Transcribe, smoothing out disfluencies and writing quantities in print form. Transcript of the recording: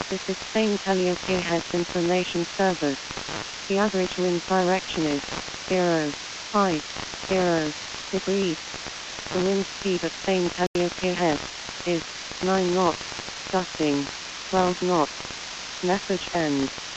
This is Spain Teleopierheads Information Service. The average wind direction is 0, pi, 0 degrees. The wind speed at Spain Teleopierheads is 9 knots, gusting 12 knots. Message ends.